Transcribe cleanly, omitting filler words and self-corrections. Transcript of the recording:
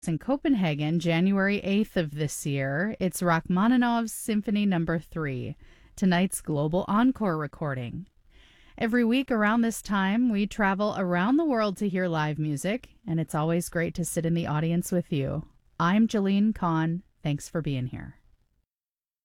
in Copenhagen, January 8th of this year. It's Rachmaninoff's Symphony No. 3, tonight's global encore recording. Every week around this time, we travel around the world to hear live music, and it's always great to sit in the audience with you. I'm Jolene Kahn. Thanks for being here.